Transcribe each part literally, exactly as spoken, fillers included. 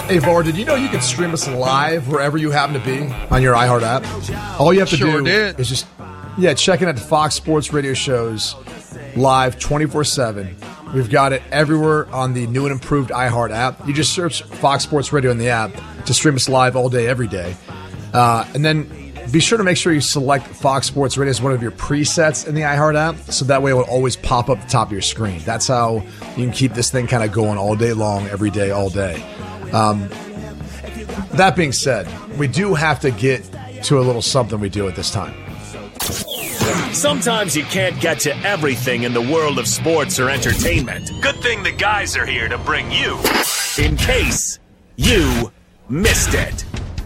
Hey, Var, did you know you can stream us live wherever you happen to be on your iHeart app? All you have to Sure do did. is just, yeah, check in at Fox Sports Radio shows live twenty-four seven. We've got it everywhere on the new and improved iHeart app. You just search Fox Sports Radio in the app to stream us live all day, every day. Uh, and then be sure to make sure you select Fox Sports Radio as one of your presets in the iHeart app, so that way it will always pop up at the top of your screen. That's how you can keep this thing kind of going all day long, every day, all day. Um, that being said, we do have to get to a little something we do at this time. Sometimes you can't get to everything in the world of sports or entertainment. Good thing the guys are here to bring you, in case you missed it.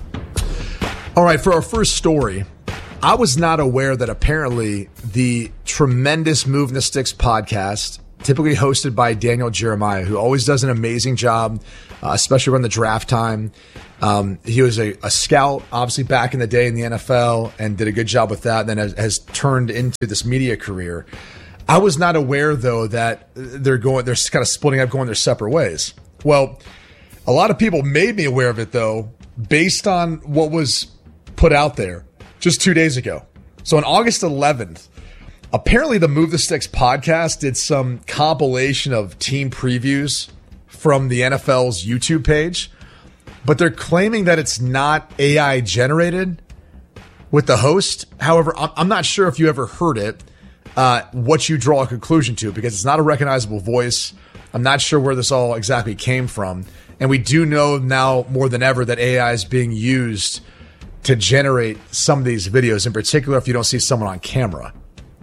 All right, for our first story, I was not aware that apparently the tremendous Move in the Sticks podcast, typically hosted by Daniel Jeremiah, who always does an amazing job, uh, especially around the draft time. Um, he was a, a scout, obviously, back in the day in the N F L and did a good job with that, and then has, has turned into this media career. I was not aware, though, that they're going, they're kind of splitting up, going their separate ways. Well, a lot of people made me aware of it, though, based on what was put out there just two days ago. So on August eleventh, apparently the Move the Sticks podcast did some compilation of team previews from the N F L's YouTube page, but they're claiming that it's not A I generated with the host. However, I'm not sure if you ever heard it, uh, what you draw a conclusion to, because it's not a recognizable voice. I'm not sure where this all exactly came from. And we do know now more than ever that A I is being used to generate some of these videos, in particular if you don't see someone on camera.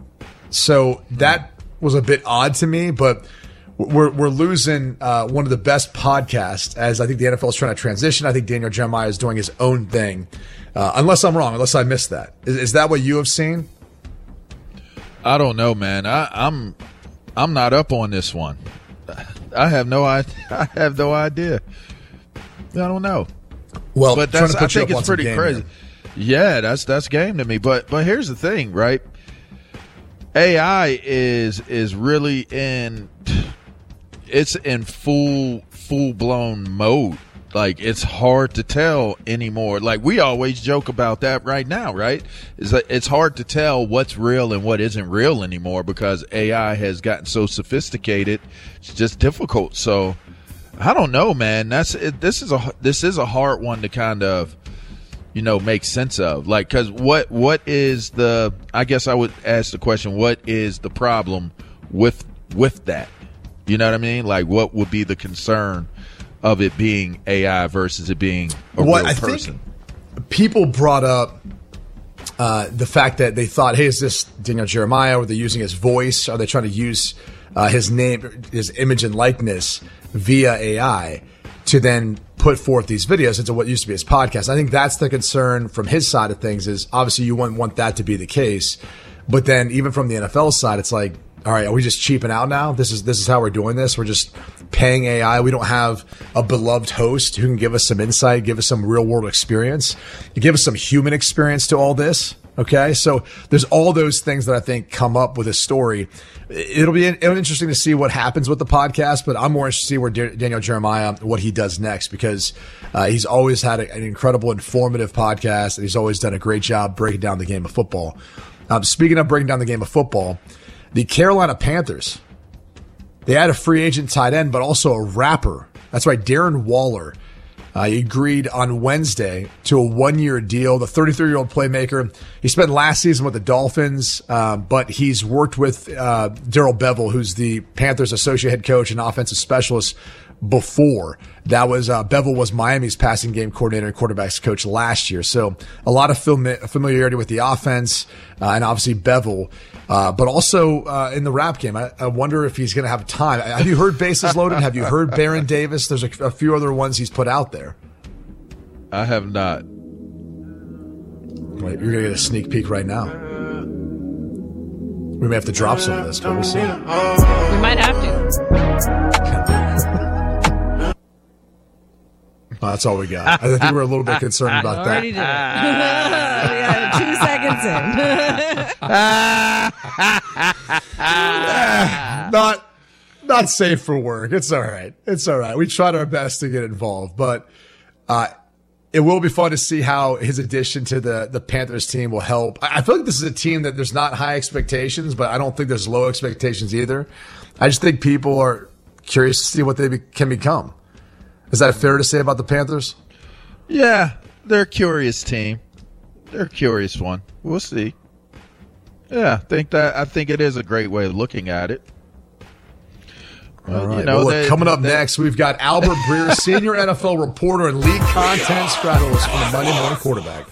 So that was a bit odd to me, but we're we're losing uh, one of the best podcasts, as I think the N F L is trying to transition. I think Daniel Jeremiah is doing his own thing, uh, unless I'm wrong, unless I missed that. Is, is that what you have seen? I don't know, man. I, I'm I'm not up on this one. I have no I, I have no idea. I don't know. Well, but that's, I think it's pretty crazy. Here. Yeah, that's that's game to me. But but here's the thing, right? A I is is really in it's in full full blown mode. Like, it's hard to tell anymore. Like, we always joke about that right now, right? Is that it's hard to tell what's real and what isn't real anymore because A I has gotten so sophisticated. It's just difficult. So I don't know, man. That's it, this is a this is a hard one to kind of, you know, make sense of. Like, because what what is the? I guess I would ask the question: what is the problem with with that? You know what I mean? Like, what would be the concern of it being A I versus it being a what, real I person? Think people brought up uh, the fact that they thought, hey, is this Daniel Jeremiah? Are they using his voice? Are they trying to use uh, his name, his image and likeness via A I to then put forth these videos into what used to be his podcast? I think that's the concern from his side of things, is obviously you wouldn't want that to be the case. But then even from the N F L side, it's like, all right, are we just cheaping out now? This is this is how we're doing this. We're just paying A I. We don't have a beloved host who can give us some insight, give us some real world experience, give us some human experience to all this. Okay, so there's all those things that I think come up with this story. It'll be interesting to see what happens with the podcast, but I'm more interested to see where Daniel Jeremiah, what he does next, because uh, he's always had an incredible, informative podcast, and he's always done a great job breaking down the game of football. Um, speaking of breaking down the game of football, the Carolina Panthers, they had a free agent tight end, but also a rapper. That's right, Darren Waller. Uh, he agreed on Wednesday to a one-year deal. The thirty-three-year-old playmaker, he spent last season with the Dolphins, uh, but he's worked with uh, Darrell Bevell, who's the Panthers' associate head coach and offensive specialist, before. That was uh, Bevell was Miami's passing game coordinator and quarterbacks coach last year. So a lot of familiarity with the offense, uh, and obviously Bevell, uh, but also uh, in the rap game. I, I wonder if he's going to have time. Have you heard Bases Loaded? Have you heard Baron Davis? There's a, a few other ones he's put out there. I have not. Wait, you're going to get a sneak peek right now. We may have to drop some of this, but we'll see. We might have to. Oh, that's all we got. I think we're a little bit concerned about that. Already did it. We got two seconds in. not, not safe for work. It's all right. It's all right. We tried our best to get involved, but Uh, it will be fun to see how his addition to the, the Panthers team will help. I, I feel like this is a team that there's not high expectations, but I don't think there's low expectations either. I just think people are curious to see what they be, can become. Is that fair to say about the Panthers? Yeah, they're a curious team. They're a curious one. We'll see. Yeah, I think that I think it is a great way of looking at it. Well, All right. you know, well, they, coming up they, next, we've got Albert Breer, senior N F L reporter and league content strategist from the Monday Morning Quarterback.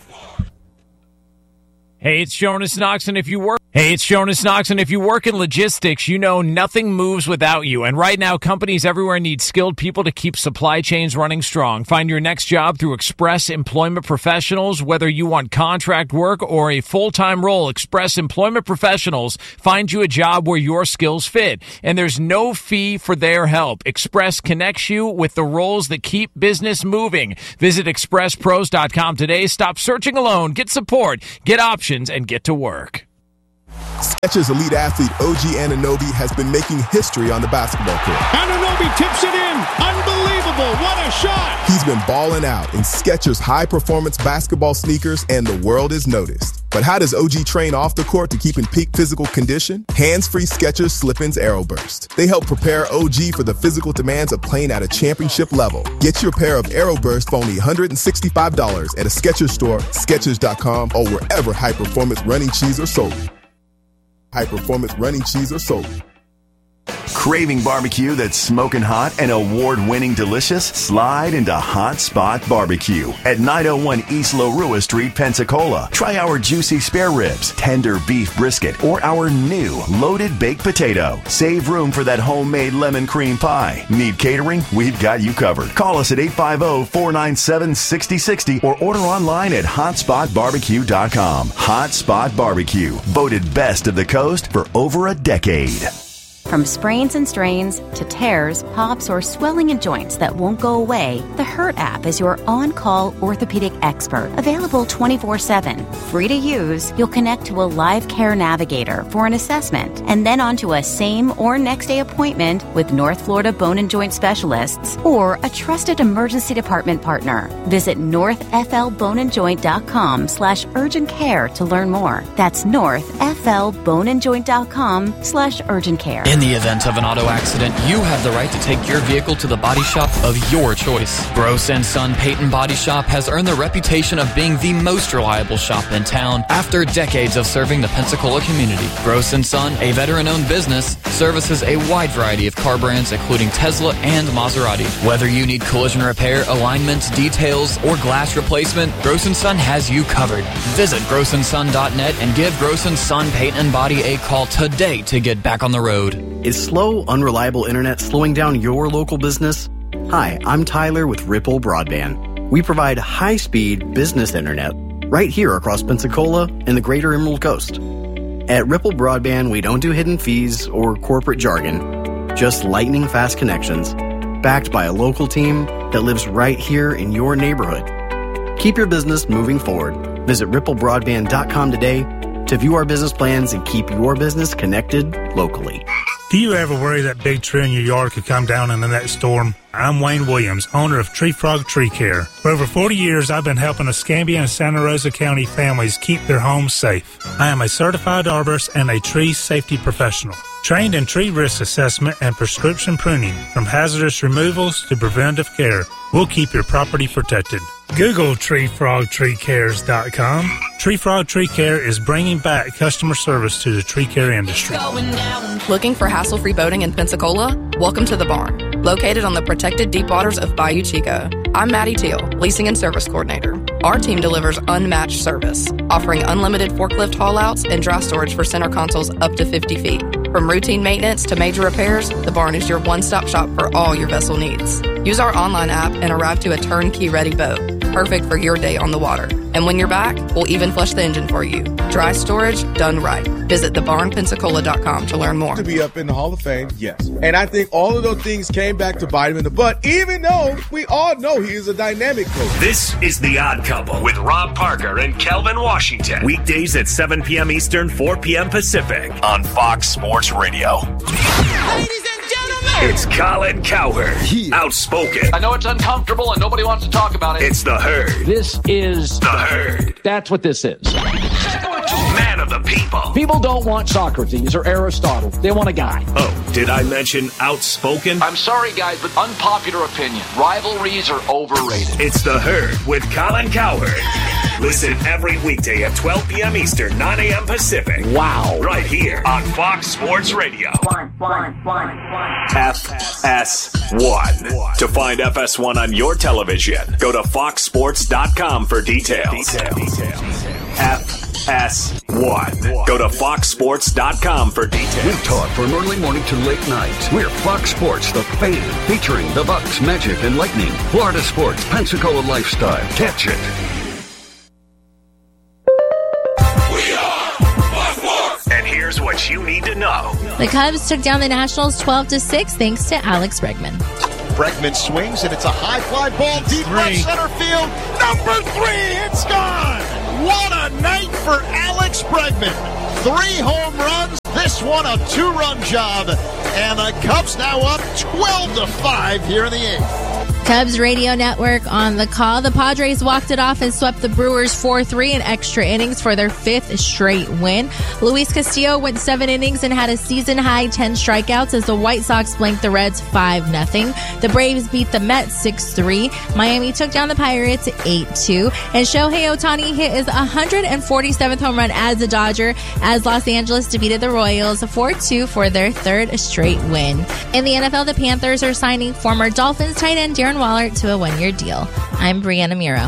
Hey, it's Jonas Knox, and if you work Hey, it's Jonas Knox, and if you work in logistics, you know nothing moves without you. And right now, companies everywhere need skilled people to keep supply chains running strong. Find your next job through Express Employment Professionals. Whether you want contract work or a full-time role, Express Employment Professionals find you a job where your skills fit. And there's no fee for their help. Express connects you with the roles that keep business moving. Visit express pros dot com today. Stop searching alone. Get support, get options, and get to work. Skechers elite athlete O G Anunoby has been making history on the basketball court. Anunoby tips it in. Unbelievable. What a shot. He's been balling out in Skechers high-performance basketball sneakers, and the world has noticed. But how does O G train off the court to keep in peak physical condition? Hands-free Skechers Slip-ins Aeroburst. They help prepare O G for the physical demands of playing at a championship level. Get your pair of Aeroburst for only one hundred sixty-five dollars at a Skechers store, Skechers dot com, or wherever high-performance running shoes are sold. High-performance running cheese or soap. Craving barbecue that's smoking hot and award-winning delicious? Slide into Hot Spot Barbecue at nine oh one East Larua Street, Pensacola. Try our juicy spare ribs, tender beef brisket, or our new loaded baked potato. Save room for that homemade lemon cream pie. Need catering? We've got you covered. Call us at eight five zero, four nine seven, six zero six zero or order online at hot spot barbecue dot com. Hot Spot Barbecue, voted best of the coast for over a decade. From sprains and strains to tears, pops, or swelling in joints that won't go away, the Hurt app is your on-call orthopedic expert. Available twenty-four seven. Free to use, you'll connect to a live care navigator for an assessment and then onto a same or next day appointment with North Florida Bone and Joint Specialists or a trusted emergency department partner. Visit north f l bone and joint dot com slash urgent care to learn more. That's north f l bone and joint dot com slash urgent care. In the event of an auto accident, you have the right to take your vehicle to the body shop of your choice. Gross and Son Peyton Body Shop has earned the reputation of being the most reliable shop in town after decades of serving the Pensacola community. Gross and Son, a veteran-owned business, services a wide variety of car brands including Tesla and Maserati. Whether you need collision repair, alignments, details, or glass replacement, Gross and Son has you covered. Visit gross and son dot net and give Gross and Son Peyton Body a call today to get back on the road. Is slow, unreliable internet slowing down your local business? Hi, I'm Tyler with Ripple Broadband. We provide high-speed business internet right here across Pensacola and the greater Emerald Coast. At Ripple Broadband, we don't do hidden fees or corporate jargon, just lightning-fast connections, backed by a local team that lives right here in your neighborhood. Keep your business moving forward. Visit ripple broadband dot com today to view our business plans and keep your business connected locally. Do you ever worry that big tree in your yard could come down in the next storm? I'm Wayne Williams, owner of Tree Frog Tree Care. For over forty years, I've been helping Escambia and Santa Rosa County families keep their homes safe. I am a certified arborist and a tree safety professional, trained in tree risk assessment and prescription pruning, from hazardous removals to preventive care. We'll keep your property protected. Google tree frog tree cares dot com. Tree Frog Tree Care is bringing back customer service to the tree care industry. Looking for hassle-free boating in Pensacola? Welcome to The Barn, located on the protected deep waters of Bayou Chico. I'm Maddie Teal, Leasing and Service Coordinator. Our team delivers unmatched service, offering unlimited forklift haul-outs and dry storage for center consoles up to fifty feet. From routine maintenance to major repairs, The Barn is your one-stop shop for all your vessel needs. Use our online app and arrive to a turnkey-ready boat, perfect for your day on the water. And when you're back, we'll even flush the engine for you. Dry storage done right. Visit the barn pensacola dot com to learn more. To be up in the Hall of Fame, yes. And I think all of those things came back to bite him in the butt, even though we all know he is a dynamic coach. This is The Odd Couple with Rob Parker and Kelvin Washington. Weekdays at seven p.m. Eastern, four p.m. Pacific on Fox Sports Radio. Ladies and gentlemen, It's Colin Cowherd. Outspoken. I know it's uncomfortable and nobody wants to talk about it. It's the Herd. This is the Herd. That's what this is. Man of the people. People don't want Socrates or Aristotle. They want a guy. Oh, did I mention outspoken? I'm sorry, guys, but unpopular opinion. Rivalries are overrated. It's the Herd with Colin Cowherd. Listen every weekday at twelve p.m. Eastern, nine a.m. Pacific. Wow. Right here on Fox Sports Radio. One, one, one, one. F S one. To find F S one on your television, go to fox sports dot com for details. F S one. Go to fox sports dot com for details. We talk from early morning to late night. We're Fox Sports, the fan, featuring the Bucks, Magic, and Lightning. Florida sports, Pensacola lifestyle. Catch it. And here's what you need to know. The Cubs took down the Nationals twelve to six thanks to Alex Bregman. Bregman swings, and it's a high fly ball deep left center field. Number three, it's gone. What a night for Alex Bregman. Three home runs, this one a two-run job, and the Cubs now up twelve to five here in the eighth. Cubs radio network on the call. The Padres walked it off and swept the Brewers four three in extra innings for their fifth straight win. Luis Castillo went seven innings and had a season-high ten strikeouts as the White Sox blanked the Reds five nothing. The Braves beat the Mets six three. Miami took down the Pirates eight two. And Shohei Ohtani hit his one hundred forty-seventh home run as a Dodger as Los Angeles defeated the Royals four two for their third straight win. In the N F L, the Panthers are signing former Dolphins tight end Darren Waller to a one-year deal. I'm Brianna Muro.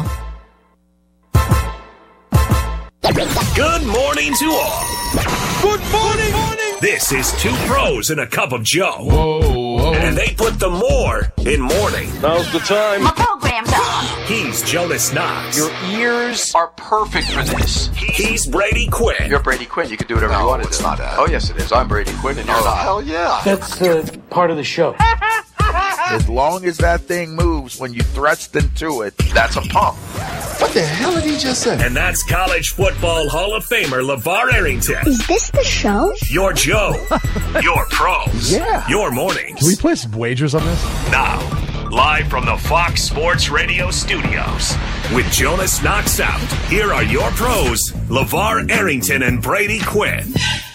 Good morning to all. Good morning. morning. This is Two Pros and a Cup of Joe. Whoa, whoa. And they put the more in morning. Now's the time. My program's on. He's Jonas Knox. Your ears are perfect for this. He's Brady Quinn. You're Brady Quinn. You can do whatever no, you want to it's do. not that. Oh, yes, it is. I'm Brady Quinn, and you're oh, not. Hell yeah. That's uh, part of the show. As long as that thing moves when you thrust into it, that's a pump. What the hell did he just say? And that's college football Hall of Famer LeVar Arrington. Is this the show? Your Joe. Your pros. Yeah. Your mornings. Can we play some wagers on this? Now, live from the Fox Sports Radio studios, with Jonas Knox out, here are your pros, LeVar Arrington and Brady Quinn.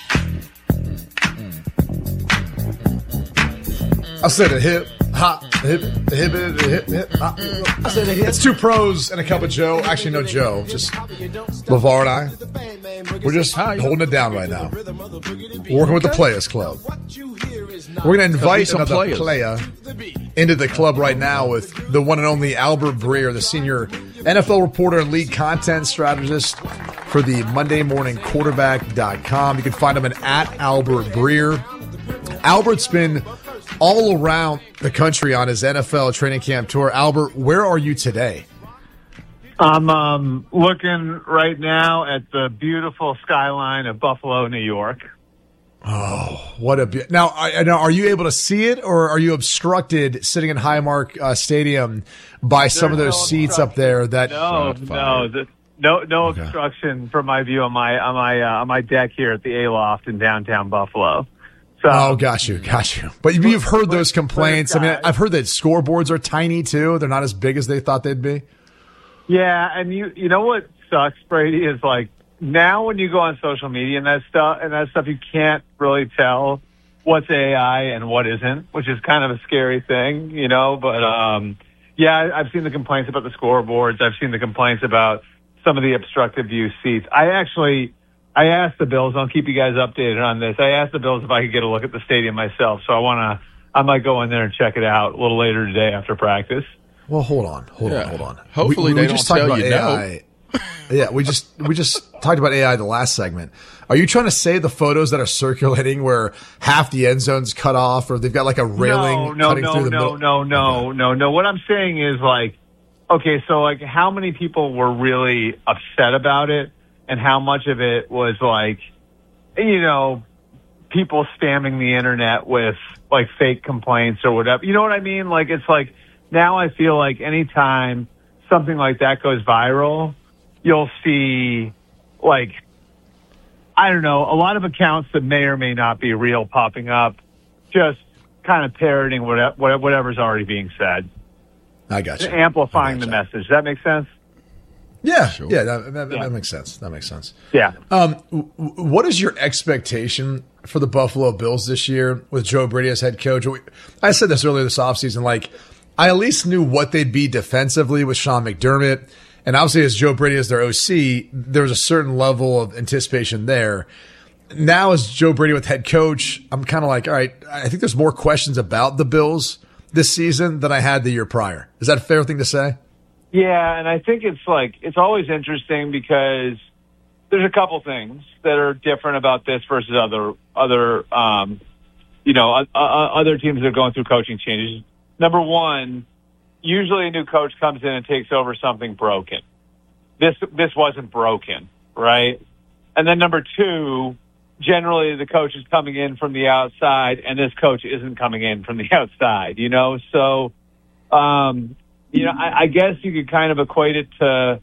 I said a hip, hop, hip, hip, hip, hip, hip, hop. I said a hip. It's Two Pros and a Cup of Joe. Actually, no Joe. Just LeVar and I. We're just holding it down right now. We're working with the Players Club. We're going to invite another players. player into the club right now with the one and only Albert Breer, the senior N F L reporter and lead content strategist for the Monday Morning Quarterback dot com. You can find him at Albert Breer. Albert's been all around the country on his N F L training camp tour. Albert, where are you today? I'm um, looking right now at the beautiful skyline of Buffalo, New York. Oh, what a be- now! I, now, are you able to see it, or are you obstructed sitting in Highmark uh, Stadium by There's some of those no seats up there? That no, no, the, no, no okay. obstruction from my view on my on my uh, on my deck here at the A-Loft in downtown Buffalo. So, oh, got you, got you. But you've heard those complaints. I mean, I've heard that scoreboards are tiny too. They're not as big as they thought they'd be. Yeah, and you you know what sucks, Brady, is like now when you go on social media and that stuff and that stuff, you can't really tell what's A I and what isn't, which is kind of a scary thing, you know. But um, yeah, I've seen the complaints about the scoreboards. I've seen the complaints about some of the obstructive view seats. I actually. I asked the Bills, I'll keep you guys updated on this. I asked the Bills if I could get a look at the stadium myself. So I want to, I might go in there and check it out a little later today after practice. Well, hold on, hold yeah. on, hold on. Hopefully we, we they just don't tell talk you about A I. No. Yeah, we just, we just talked about A I the last segment. Are you trying to say the photos that are circulating where half the end zone's cut off or they've got like a railing no, no, cutting no, through the no, middle? No, no, no, no, no. What I'm saying is like, okay, so like how many people were really upset about it and how much of it was like, you know, people spamming the internet with like fake complaints or whatever. You know what I mean? Like, it's like now I feel like anytime something like that goes viral, you'll see like, I don't know, a lot of accounts that may or may not be real popping up just kind of parroting whatever, whatever's already being said. I got you. Amplifying the message. Does that make sense? Yeah, sure. yeah, that, that, yeah, that makes sense. That makes sense. Yeah. Um, w- what is your expectation for the Buffalo Bills this year with Joe Brady as head coach? I said this earlier this offseason. Like, I at least knew what they'd be defensively with Sean McDermott. And obviously, as Joe Brady as their O C, there was a certain level of anticipation there. Now, as Joe Brady with head coach, I'm kind of like, all right, I think there's more questions about the Bills this season than I had the year prior. Is that a fair thing to say? Yeah, and I think it's like it's always interesting because there's a couple things that are different about this versus other other um, you know uh, uh, other teams that are going through coaching changes. Number one, usually a new coach comes in and takes over something broken. This this wasn't broken, right? And then number two, generally the coach is coming in from the outside, and this coach isn't coming in from the outside. You know, so. Um, You know, I, I guess you could kind of equate it to,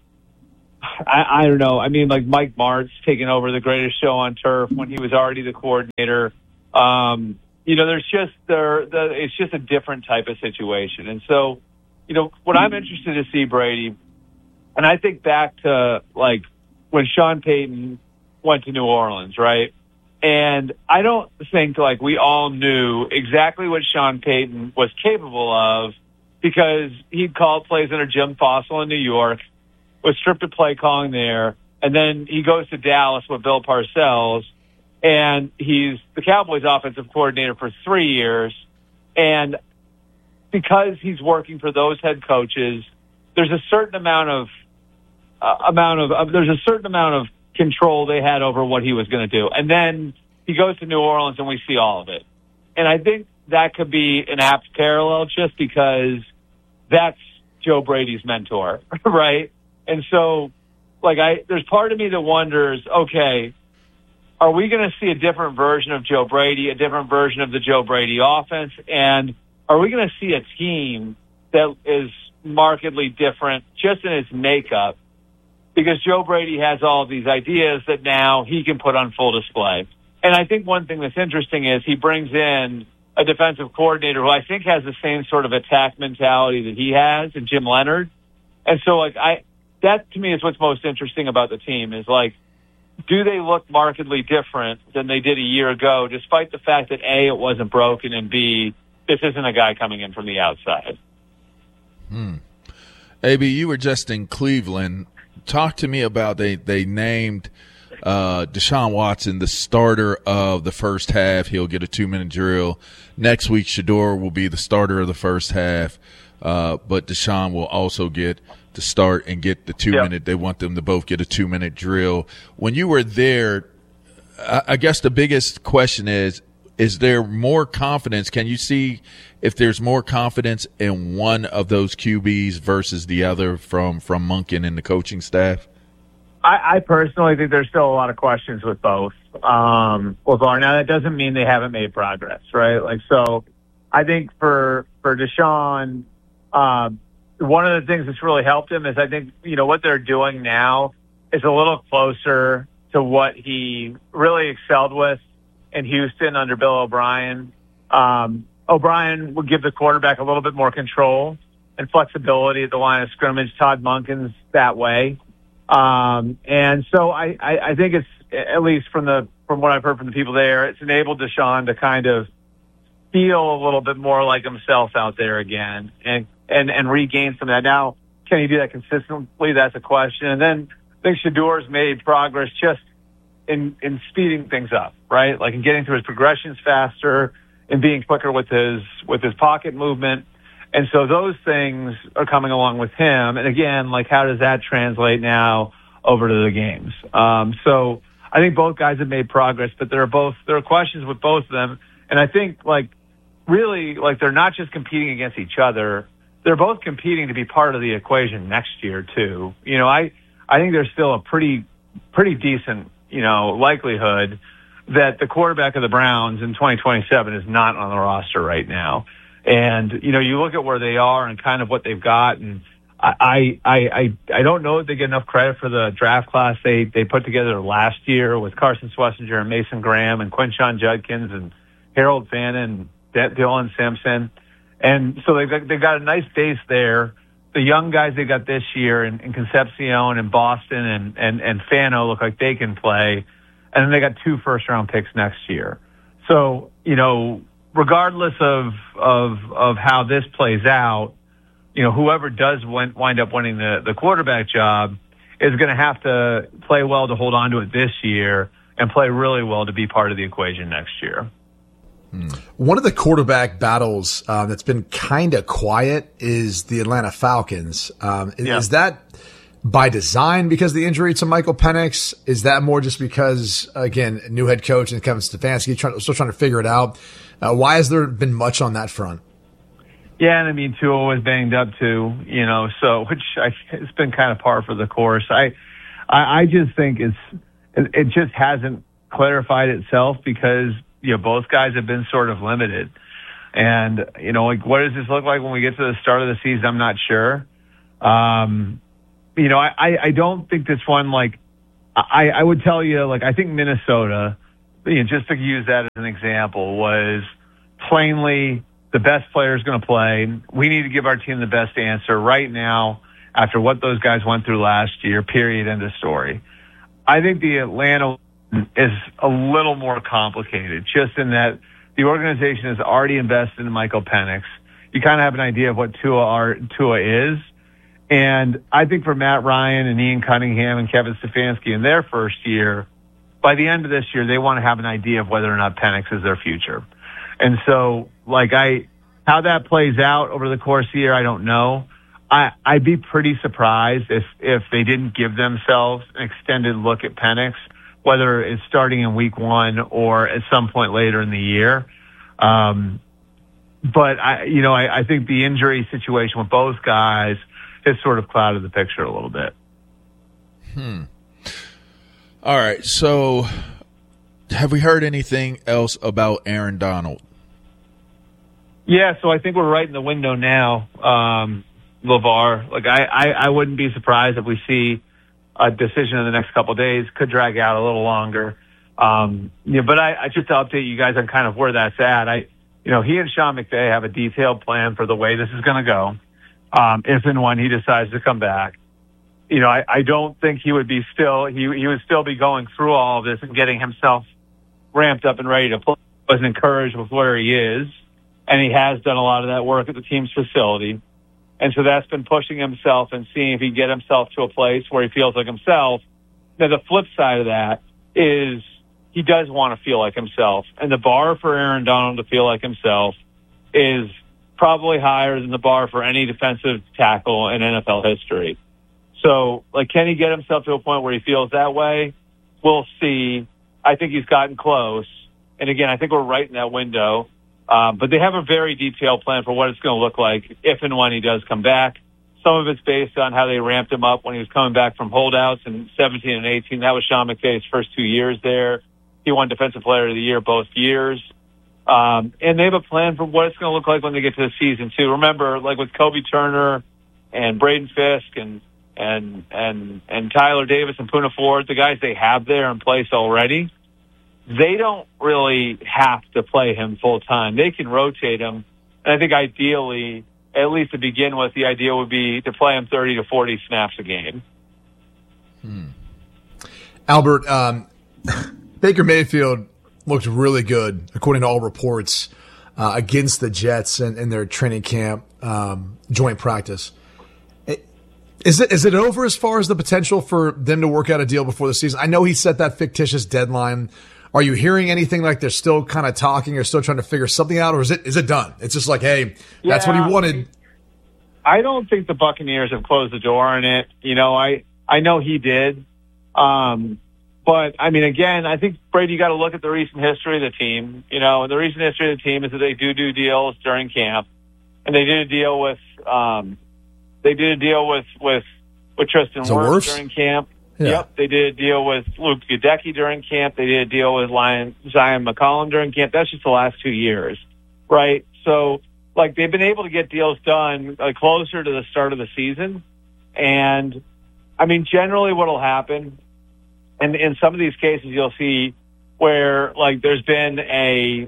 I, I don't know. I mean, like Mike Martz taking over the greatest show on turf when he was already the coordinator. Um, you know, there's just there, the, it's just a different type of situation. And so, you know, what I'm interested to see, Brady, and I think back to like when Sean Payton went to New Orleans, right? And I don't think like we all knew exactly what Sean Payton was capable of, because he'd called plays under Jim Fossil in New York, was stripped of play calling there, and then he goes to Dallas with Bill Parcells, and he's the Cowboys' offensive coordinator for three years. And because he's working for those head coaches, there's a certain amount of uh, amount of uh, there's a certain amount of control they had over what he was going to do. And then he goes to New Orleans, and we see all of it. And I think that could be an apt parallel just because that's Joe Brady's mentor, right? And so, like, I there's part of me that wonders, okay, are we going to see a different version of Joe Brady, a different version of the Joe Brady offense? And are we going to see a team that is markedly different just in its makeup? Because Joe Brady has all of these ideas that now he can put on full display. And I think one thing that's interesting is he brings in a defensive coordinator who I think has the same sort of attack mentality that he has, and Jim Leonard. And so, like, I, that to me is what's most interesting about the team is, like, do they look markedly different than they did a year ago, despite the fact that A, it wasn't broken, and B, this isn't a guy coming in from the outside. Hmm. A B, you were just in Cleveland. Talk to me about they, they named Uh, Deshaun Watson, the starter of the first half. He'll get a two-minute drill. Next week, Shedeur will be the starter of the first half, uh, but Deshaun will also get to start and get the two-minute. Yep. They want them to both get a two-minute drill. When you were there, I, I guess the biggest question is, is there more confidence? Can you see if there's more confidence in one of those Q Bs versus the other from, from Monken and the coaching staff? I, I personally think there's still a lot of questions with both. Um, with Lamar. Now, that doesn't mean they haven't made progress, right? Like, so I think for, for Deshaun, um, one of the things that's really helped him is I think, you know, what they're doing now is a little closer to what he really excelled with in Houston under Bill O'Brien. Um, O'Brien would give the quarterback a little bit more control and flexibility at the line of scrimmage. Todd Monken's that way. Um, and so I, I, I think it's, at least from the, from what I've heard from the people there, it's enabled Deshaun to kind of feel a little bit more like himself out there again and, and, and regain some of that. Now, can he do that consistently? That's a question. And then I think Shedeur's made progress just in, in speeding things up, right? Like in getting through his progressions faster and being quicker with his, with his pocket movement. And so those things are coming along with him. And again, like, how does that translate now over to the games? Um, so I think both guys have made progress, but there are both, there are questions with both of them. And I think, like, really, like, they're not just competing against each other. They're both competing to be part of the equation next year too. You know, I, I think there's still a pretty, pretty decent, you know, likelihood that the quarterback of the Browns in twenty twenty-seven is not on the roster right now. And, you know, you look at where they are and kind of what they've got, and I, I, I, I don't know if they get enough credit for the draft class they, they put together last year with Carson Schlesinger and Mason Graham and Quinshon Judkins and Harold Fannin, D- Dylan Simpson. And so they've got, they've got a nice base there. The young guys they got this year in, in Concepcion and Boston and, and, and Fano look like they can play. And then they got two first-round picks next year. So, you know, regardless of, of, of how this plays out, you know, whoever does win, wind up winning the, the quarterback job is going to have to play well to hold on to it this year and play really well to be part of the equation next year. Hmm. One of the quarterback battles uh, that's been kind of quiet is the Atlanta Falcons. Um, is, Yeah. is that by design because of the injury to Michael Penix? Is that more just because, again, new head coach and Kevin Stefanski trying, still trying to figure it out? Uh, why has there been much on that front? Yeah, and I mean, Tua was banged up too, you know, so which I, it's been kind of par for the course. I, I, I just think it's it, it just hasn't clarified itself because you know both guys have been sort of limited, and you know, like what does this look like when we get to the start of the season? I'm not sure. Um, you know, I, I, I don't think this one like I, I would tell you like I think Minnesota, you know, just to use that as an example, was plainly the best player is going to play. We need to give our team the best answer right now after what those guys went through last year, period, end of story. I think the Atlanta is a little more complicated, just in that the organization has already invested in Michael Penix. You kind of have an idea of what Tua, are, Tua is. And I think for Matt Ryan and Ian Cunningham and Kevin Stefanski in their first year, by the end of this year, they want to have an idea of whether or not Penix is their future. And so, like, I, how that plays out over the course of the year, I don't know. I, I'd be pretty surprised if, if they didn't give themselves an extended look at Penix, whether it's starting in week one or at some point later in the year. Um, but I, you know, I, I think the injury situation with both guys has sort of clouded the picture a little bit. Hmm. All right. So have we heard anything else about Aaron Donald? Yeah, so I think we're right in the window now, um, LeVar. Like, I, I, I wouldn't be surprised if we see a decision in the next couple of days. Could drag out a little longer. Um, yeah, but I, I just to update you guys on kind of where that's at. I, you know, he and Sean McVay have a detailed plan for the way this is going to go, um, if and when he decides to come back. You know, I, I don't think he would be still, he, he would still be going through all of this and getting himself ramped up and ready to play. I was encouraged with where he is. And he has done a lot of that work at the team's facility. And so that's been pushing himself and seeing if he can get himself to a place where he feels like himself. Now, the flip side of that is he does want to feel like himself. And the bar for Aaron Donald to feel like himself is probably higher than the bar for any defensive tackle in N F L history. So, like, can he get himself to a point where he feels that way? We'll see. I think he's gotten close. And, again, I think we're right in that window. Um, but they have a very detailed plan for what it's going to look like if and when he does come back. Some of it's based on how they ramped him up when he was coming back from holdouts in seventeen and eighteen. That was Sean McVay's first two years there. He won Defensive Player of the Year both years. Um, and they have a plan for what it's going to look like when they get to the season, too. Remember, like with Kobe Turner and Braden Fisk and and and and Tyler Davis and Poona Ford, the guys they have there in place already, they don't really have to play him full time. They can rotate him. And I think ideally, at least to begin with, the idea would be to play him thirty to forty snaps a game. Hmm. Albert, um, Baker Mayfield looked really good, according to all reports, uh, against the Jets in, in their training camp um, joint practice. Is it is it over as far as the potential for them to work out a deal before the season? I know he set that fictitious deadline. Are you hearing anything like they're still kind of talking or still trying to figure something out, or is it is it done? It's just like, hey, that's Yeah, what he wanted. I don't think the Buccaneers have closed the door on it. You know, I, I know he did. Um, but, I mean, again, I think, Brady, you got to look at the recent history of the team. You know, and the recent history of the team is that they do do deals during camp. And they did a deal with um, they did a deal with, with, with Tristan Wirfs during camp. Yeah. Yep, they did a deal with Luke Gadecki during camp. They did a deal with Lion, Zion McCollum during camp. That's just the last two years, right? So, like, they've been able to get deals done uh, closer to the start of the season. And, I mean, generally what will happen, and in some of these cases you'll see where, like, there's been a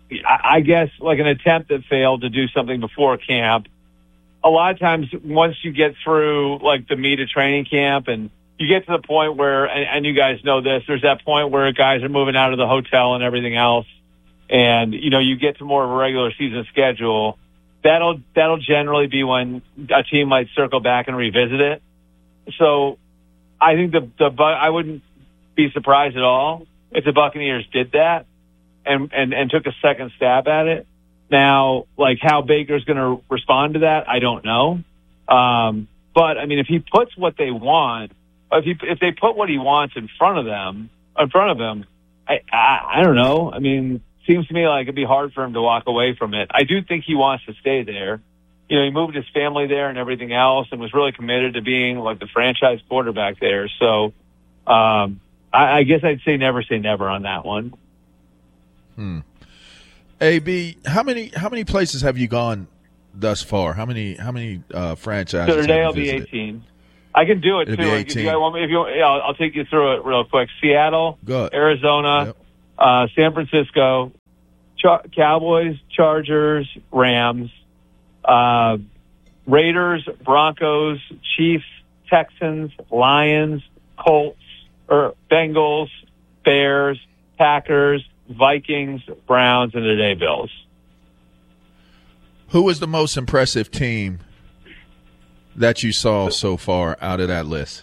I, I guess like an attempt that failed to do something before camp. A lot of times, once you get through like the meat of training camp, and you get to the point where, and, and you guys know this, there's that point where guys are moving out of the hotel and everything else, and you know you get to more of a regular season schedule. That'll that'll generally be when a team might circle back and revisit it. So, I think the the I wouldn't be surprised at all if the Buccaneers did that and and, and took a second stab at it. Now, like how Baker's going to respond to that, I don't know. Um, but I mean, if he puts what they want, if he if they put what he wants in front of them, in front of him, I I, I don't know. I mean, seems to me like it'd be hard for him to walk away from it. I do think he wants to stay there. You know, he moved his family there and everything else, and was really committed to being like the franchise quarterback there. So, um, I, I guess I'd say never say never on that one. Hmm. A B, how many how many places have you gone thus far? How many how many uh, franchises? So today have I'll you be visited? eighteen. I can do it It'll too. be Like, if eighteen. you guys want me, if you, yeah, I'll, I'll take you through it real quick. Seattle, Good. Arizona, Yep. uh, San Francisco, Char- Cowboys, Chargers, Rams, uh, Raiders, Broncos, Chiefs, Texans, Lions, Colts, or Bengals, Bears, Packers, Vikings, Browns, and today Bills. Who was the most impressive team that you saw so far out of that list?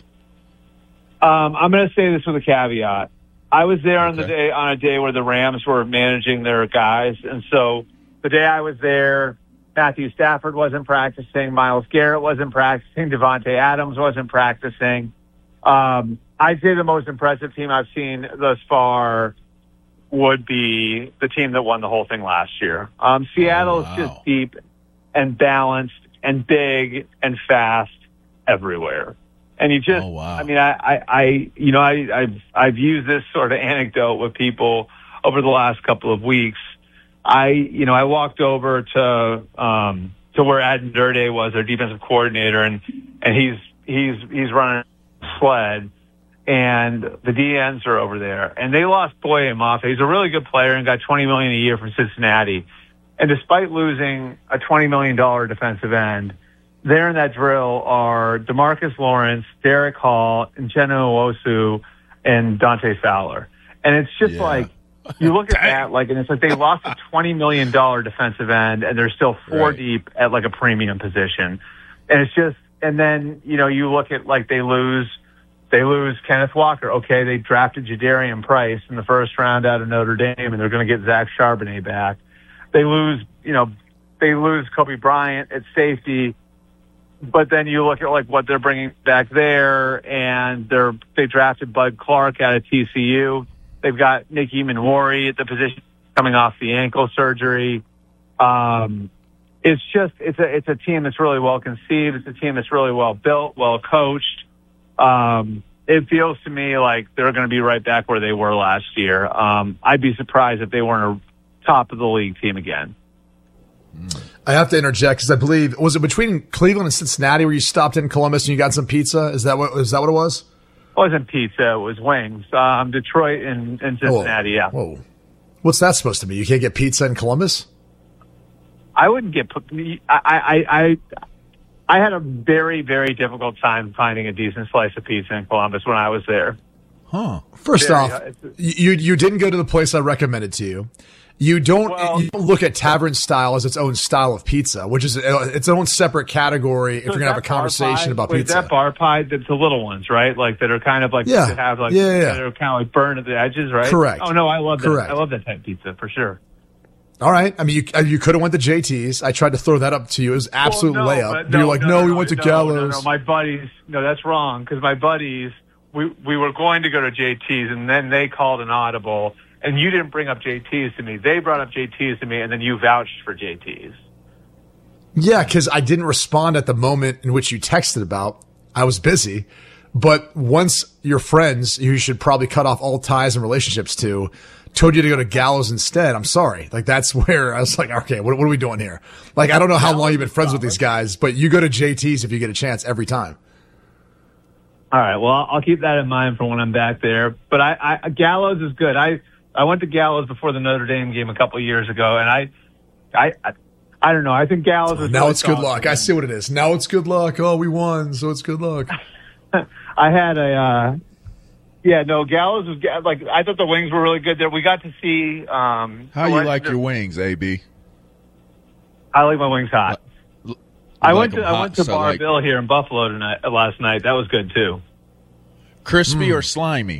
Um, I'm going to say this with a caveat. I was there on the Okay. day on a day where the Rams were managing their guys, and so the day I was there, Matthew Stafford wasn't practicing, Myles Garrett wasn't practicing, Devontae Adams wasn't practicing. Um, I'd say the most impressive team I've seen thus far would be the team that won the whole thing last year. Um, Seattle is Oh, wow. just deep and balanced and big and fast everywhere. And you just, Oh, wow. I mean, I, I, I, you know, I, I've, I've used this sort of anecdote with people over the last couple of weeks. I, you know, I walked over to, um, to where Adam Durde was, their defensive coordinator, and, and he's, he's, he's running a sled, and the D Ns are over there, and they lost Boye Mafe. He's a really good player and got twenty million dollars a year from Cincinnati. And despite losing a twenty million dollars defensive end, there in that drill are DeMarcus Lawrence, Derek Hall, Uchenna Nwosu, and Dante Fowler. And it's just Yeah. like, you look at that, like, and it's like they lost a twenty million dollars defensive end, and they're still four Right. deep at like a premium position. And it's just, and then, you know, you look at like they lose, they lose Kenneth Walker. Okay, they drafted Jadarian Price in the first round out of Notre Dame, and they're going to get Zach Charbonnet back. They lose, you know, they lose Kobe Bryant at safety. But then you look at like what they're bringing back there, and they're they drafted Bud Clark out of T C U. They've got Nicky Manwari at the position coming off the ankle surgery. Um, it's just it's a it's a team that's really well conceived. It's a team that's really well built, well coached. Um, it feels to me like they're going to be right back where they were last year. Um, I'd be surprised if they weren't a top of the league team again. I have to interject because I believe was it between Cleveland and Cincinnati where you stopped in Columbus and you got some pizza? Is that what is that what it was? It wasn't pizza; it was wings. Um, Detroit and, and Cincinnati. Yeah. Whoa, what's that supposed to be? You can't get pizza in Columbus? I wouldn't get. I I I I had a very very difficult time finding a decent slice of pizza in Columbus when I was there. Huh. First Very, off, uh, it's- you you didn't go to the place I recommended to you. You don't, Well- you don't look at tavern style as its own style of pizza, which is uh, its own separate category if So you're is going to have a that bar conversation pie? about Wait, pizza. Is that bar pie? That's the little ones, right? Like that are kind of like Yeah. that have like Yeah, yeah, yeah. that are kind of like burned at the edges, right? Correct. Oh no, I love that. Correct. I love that type of pizza for sure. All right. I mean, you, uh, you could have went to J T's. I tried to throw that up to you. It was absolute Well, no, layup. but But you're like, no, we went to no, Gallows. No, no, my buddies. No, that's wrong because my buddies. We we were going to go to J T's and then they called an audible. And you didn't bring up J T's to me. They brought up J T's to me, and then you vouched for J T's. Yeah, because I didn't respond at the moment in which you texted about. I was busy. But once your friends, who you should probably cut off all ties and relationships to, told you to go to Gallows instead, I'm sorry. Like, that's where I was like, okay, what, what are we doing here? Like, I don't know how long you've been friends with these guys, but you go to J T's if you get a chance every time. All right. Well, I'll keep that in mind for when I'm back there. But I, I Gallows is good. I I went to Gallows before the Notre Dame game a couple of years ago, and I, I, I, I don't know. I think Gallows is now really it's good solid. luck. I see what it is. Now it's good luck. Oh, we won, so it's good luck. I had a, uh, yeah, no, Gallows was like I thought the wings were really good there. We got to see. Um, How you like your wings, A B? I like my wings hot. You I like went to them I hot, went to so Bar like Bill here in Buffalo tonight uh, last night. That was good too. crispy Hmm. or slimy?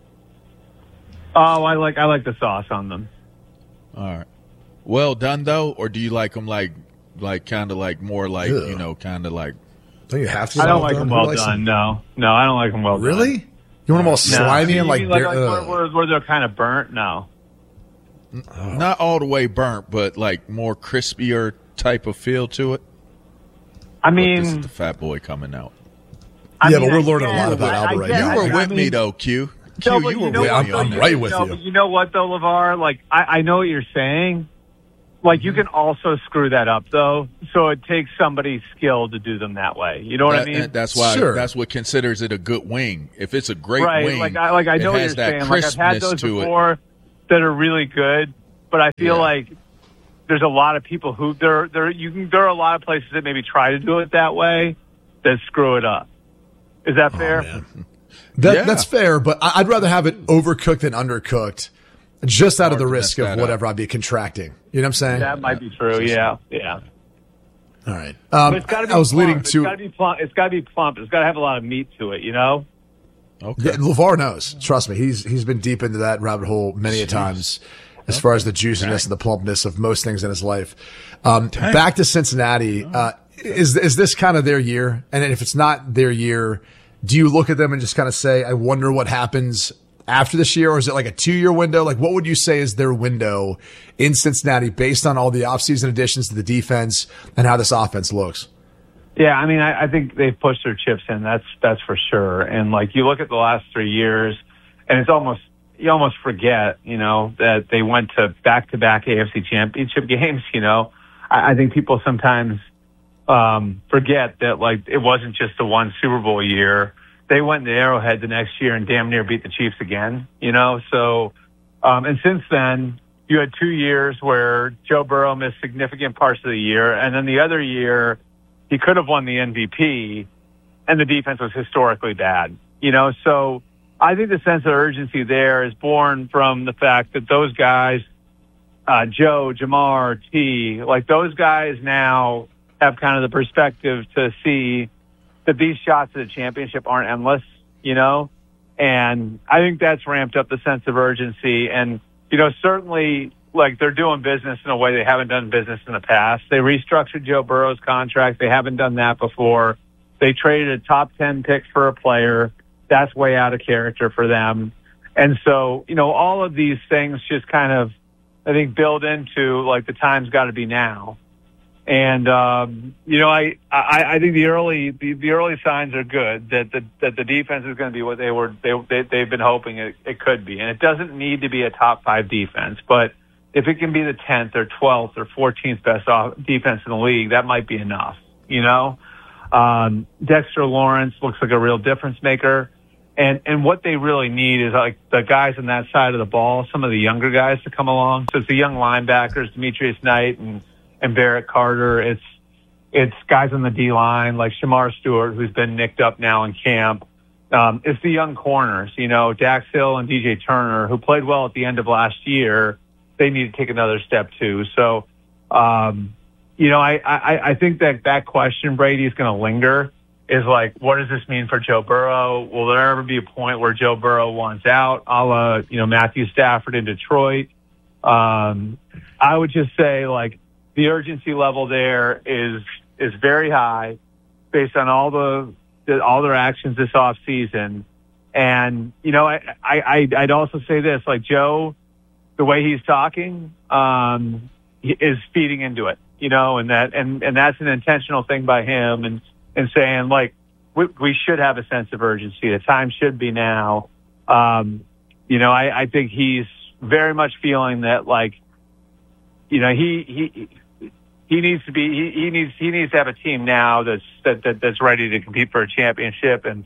Oh, I like I like the sauce on them. All right. Well done though, or do you like them like like kind of like more like Ew. you know kind of like? Don't you have to? I don't well like done? them well Who likes done. them? No, no, I don't like them well done. Really? You want them all No. slimy You and like, mean like, they're- like where, ugh. where, where they're kind of burnt? No. Not all the way burnt, but like more crispier type of feel to it. I Look, mean, this is the fat boy coming out. I Yeah, mean, but we're I learning a guess, lot about I- I Albert right guess, now. You were I with mean- me though, Q. Q, No, but you were know with what, me though? on I'm that. right with no, you. but you know what, though, LeVar? Like, I, I know what you're saying. Like, you can also screw that up, though. So it takes somebody skilled to do them that way. You know what I That- mean? That's why. Sure. That's what considers it a good wing. If it's a great right. wing, Like, I, like, I it know what you're has that saying. Like, I've had crispness those to it. before that are really good, but I feel Yeah. like there's a lot of people who there there you can there are a lot of places that maybe try to do it that way that screw it up. Is that fair? man. That, Yeah. That's fair, but I- I'd rather have it overcooked than undercooked, just out of the Hard to risk mess of that whatever I'd be contracting. You know what I'm saying? That might be true. Yeah, yeah. All right. But Um, it's got to be I was plump. leading It's to. got to be plump. It's got to be plump. It's got to have a lot of meat to it. You know. Okay. Yeah, LeVar knows. Trust me, he's he's been deep into that rabbit hole many a times. As far as the juiciness and the plumpness of most things in his life. Um, back to Cincinnati. Uh, is is this kind of their year? And if it's not their year, do you look at them and just kind of say, "I wonder what happens after this year," or is it like a two year window? Like, what would you say is their window in Cincinnati based on all the offseason additions to the defense and how this offense looks? Yeah, I mean, I, I think they've pushed their chips in. That's that's for sure. And like you look at the last three years, and it's almost you almost forget, you know, that they went to back to back A F C Championship games. You know, I, I think people sometimes um, forget that like it wasn't just the one Super Bowl year. They went to Arrowhead the next year and damn near beat the Chiefs again. You know, so um, and since then you had two years where Joe Burrow missed significant parts of the year, and then the other year he could have won the M V P, and the defense was historically bad. You know, so I think the sense of urgency there is born from the fact that those guys, uh, Joe, Jamar, T, like those guys now have kind of the perspective to see that these shots at the championship aren't endless, you know, and I think that's ramped up the sense of urgency. And, you know, certainly like they're doing business in a way they haven't done business in the past. They restructured Joe Burrow's contract. They haven't done that before. They traded a top ten pick for a player. That's way out of character for them. And so, you know, all of these things just kind of, I think, build into like the time's got to be now. And, um, you know, I, I, I think the early, the, the early signs are good that the, that the defense is going to be what they were, they, they, they've been hoping it, it could be. And it doesn't need to be a top five defense, but if it can be the tenth or twelfth or fourteenth best off defense in the league, that might be enough, you know? Um, Dexter Lawrence looks like a real difference maker. And, and what they really need is like the guys on that side of the ball, some of the younger guys to come along. So it's the young linebackers, Demetrius Knight and, and Barrett Carter. It's, it's guys on the D line like Shamar Stewart, who's been nicked up now in camp. Um, it's the young corners, you know, Dax Hill and D J Turner, who played well at the end of last year. They need to take another step too. So, um, you know, I, I, I think that that question, Brady, is going to linger. Is like, what does this mean for Joe Burrow? Will there ever be a point where Joe Burrow wants out, a la, you know, Matthew Stafford in Detroit? Um, I would just say, like, the urgency level there is is very high based on all the, the all their actions this off season. And, you know, I, I, I'd also say this, like, Joe, the way he's talking um, is feeding into it, you know, and that and, and that's an intentional thing by him. And, and saying, like, we, we should have a sense of urgency. The time should be now. Um, you know, I, I think he's very much feeling that, like, you know, he he he needs to be he, he needs he needs to have a team now that's that, that that's ready to compete for a championship. And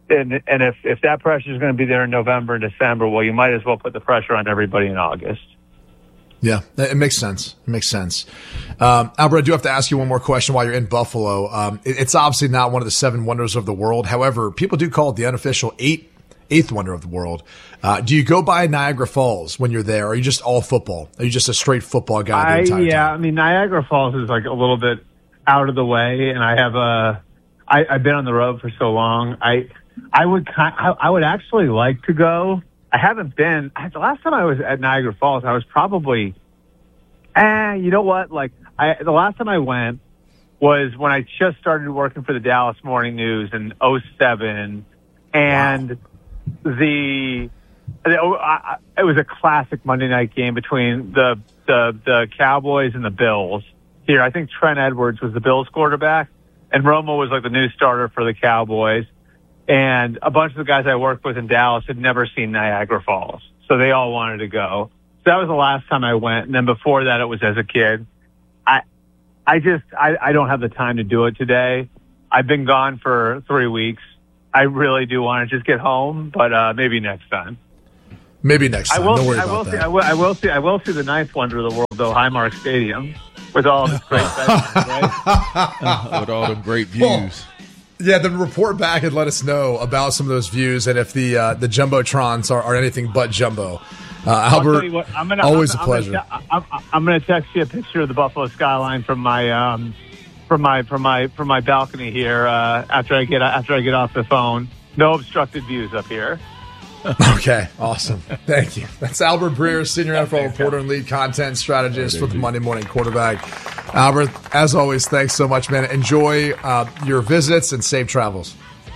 and and if if that pressure is going to be there in November and December, well, you might as well put the pressure on everybody in August. Yeah, it makes sense. It makes sense. Um, Albert, I do have to ask you one more question while you're in Buffalo. Um, it, it's obviously not one of the seven wonders of the world. However, people do call it the unofficial eight, eighth wonder of the world. Uh, do you go by Niagara Falls when you're there, or are you just all football? Are you just a straight football guy the entire I, yeah, time? I mean, Niagara Falls is like a little bit out of the way, and I have a, I, I've been on the road for so long. I, I would, kind, I, I would actually like to go. I haven't been. The last time I was at Niagara Falls, I was probably, eh, you know what? Like, I, the last time I went was when I just started working for the Dallas Morning News in oh seven, and wow. the, the I, it was a classic Monday night game between the, the the Cowboys and the Bills. Here, I think Trent Edwards was the Bills quarterback, and Romo was like the new starter for the Cowboys. And a bunch of the guys I worked with in Dallas had never seen Niagara Falls, so they all wanted to go. So that was the last time I went. And then before that, it was as a kid. I, I just, I, I don't have the time to do it today. I've been gone for three weeks. I really do want to just get home, but uh, maybe next time. Maybe next time. I will, Don't worry I about will that. See, I will, I will see. I will see the ninth wonder of the world, though, Highmark Stadium, with all of its great veterans, right? With all them great views. Well, yeah, then report back and let us know about some of those views and if the uh, the jumbotrons are, are anything but jumbo. Uh, Albert, what, I'm gonna, always I'm, a pleasure. I'm, I'm, I'm going to text you a picture of the Buffalo skyline from my um, from my from my from my balcony here uh, after I get after I get off the phone. No obstructed views up here. Okay, awesome. Thank you. That's Albert Breer, senior N F L reporter and lead content strategist for the Monday Morning Quarterback. Albert, as always, thanks so much, man. Enjoy uh, your visits and safe travels.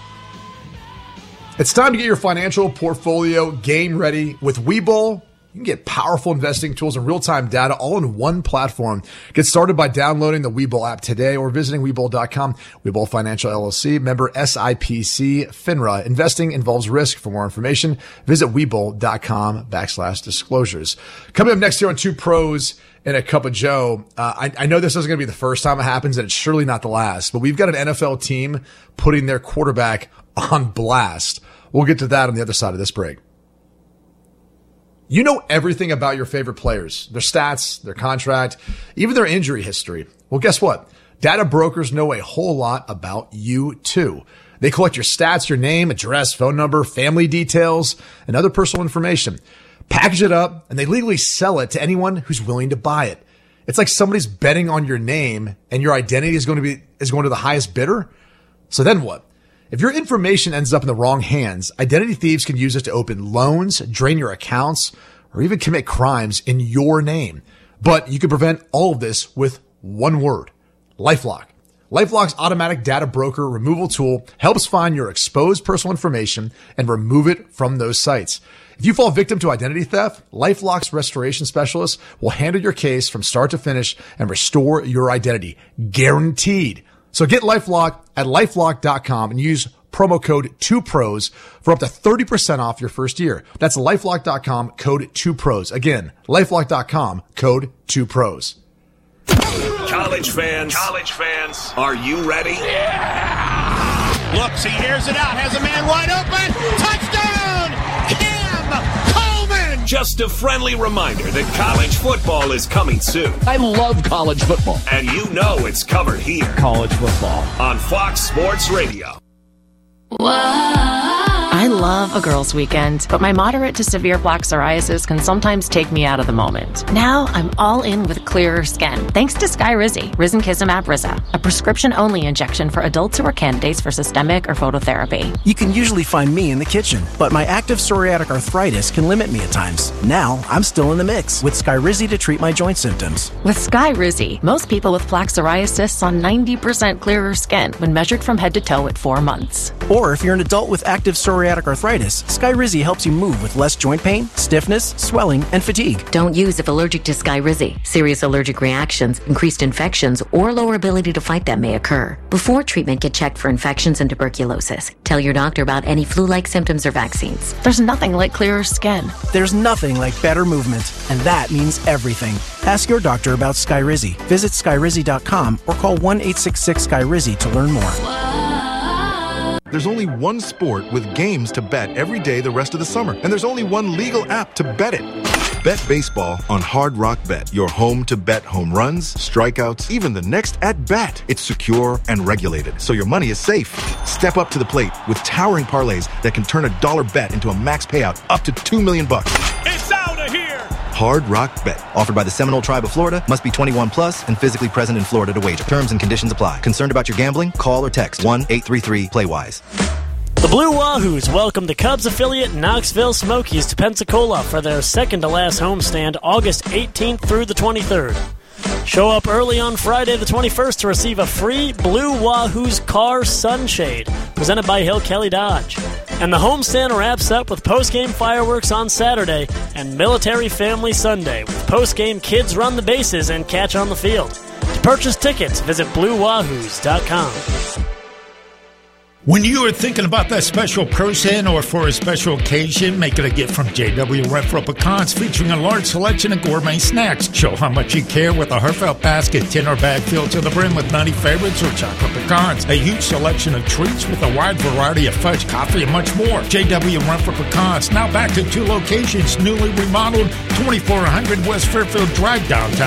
It's time to get your financial portfolio game ready with Webull. You can get powerful investing tools and real-time data all in one platform. Get started by downloading the Webull app today or visiting Webull dot com. Webull Financial L L C, member S I P C, FINRA. Investing involves risk. For more information, visit Webull dot com backslash disclosures. Coming up next here on Two Pros and a Cup of Joe, uh, I, I know this isn't going to be the first time it happens, and it's surely not the last, but we've got an N F L team putting their quarterback on blast. We'll get to that on the other side of this break. You know everything about your favorite players, their stats, their contract, even their injury history. Well, guess what? Data brokers know a whole lot about you too. They collect your stats, your name, address, phone number, family details, and other personal information. Package it up, and they legally sell it to anyone who's willing to buy it. It's like somebody's betting on your name, and your identity is going to be is going to the highest bidder. So then what? If your information ends up in the wrong hands, identity thieves can use it to open loans, drain your accounts, or even commit crimes in your name. But you can prevent all of this with one word: LifeLock. LifeLock's automatic data broker removal tool helps find your exposed personal information and remove it from those sites. If you fall victim to identity theft, LifeLock's restoration specialists will handle your case from start to finish and restore your identity. Guaranteed. So get LifeLock at LifeLock dot com and use promo code two pros for up to thirty percent off your first year. That's LifeLock dot com, code two pros. Again, LifeLock dot com, code two pros. College fans, college fans, are you ready? Yeah! Looks, he airs it out, has a man wide open. Touchdown! Cam Coleman! Just a friendly reminder that college football is coming soon. I love college football. And you know it's covered here. College football. On Fox Sports Radio. I love a girls' weekend, but my moderate to severe plaque psoriasis can sometimes take me out of the moment. Now I'm all in with clearer skin, thanks to Skyrizi, Risankizumab Riza, a prescription-only injection for adults who are candidates for systemic or phototherapy. You can usually find me in the kitchen, but my active psoriatic arthritis can limit me at times. Now I'm still in the mix with Skyrizi to treat my joint symptoms. With Skyrizi, most people with plaque psoriasis saw ninety percent clearer skin when measured from head to toe at four months. Or if you're an adult with active psoriatic arthritis, Skyrizi helps you move with less joint pain, stiffness, swelling, and fatigue. Don't use if allergic to Skyrizi. Serious allergic reactions, increased infections, or lower ability to fight them may occur. Before treatment, get checked for infections and tuberculosis. Tell your doctor about any flu-like symptoms or vaccines. There's nothing like clearer skin. There's nothing like better movement, and that means everything. Ask your doctor about Skyrizi. Visit Skyrizi dot com or call one eight six six Skyrizi to learn more. There's only one sport with games to bet every day the rest of the summer, and there's only one legal app to bet it. Bet baseball on Hard Rock Bet, your home to bet home runs, strikeouts, even the next at-bat. It's secure and regulated, so your money is safe. Step up to the plate with towering parlays that can turn a dollar bet into a max payout up to two million bucks. It's out of here! Hard Rock Bet. Offered by the Seminole Tribe of Florida. Must be twenty-one plus and physically present in Florida to wager. Terms and conditions apply. Concerned about your gambling? Call or text one eight three three play wise. The Blue Wahoos welcome the Cubs affiliate Knoxville Smokies to Pensacola for their second-to-last homestand August eighteenth through the twenty-third. Show up early on Friday the twenty-first to receive a free Blue Wahoos car sunshade presented by Hill Kelly Dodge. And the homestand wraps up with post-game fireworks on Saturday and Military Family Sunday with post-game kids run the bases and catch on the field. To purchase tickets, visit blue wahoos dot com. When you are thinking about that special person or for a special occasion, make it a gift from J W Renfro Pecans, featuring a large selection of gourmet snacks. Show how much you care with a heartfelt basket, tin or bag filled to the brim with nutty favorites or chocolate pecans. A huge selection of treats with a wide variety of fudge, coffee, and much more. J W Renfro Pecans, now back to two locations, newly remodeled, twenty-four hundred West Fairfield Drive, downtown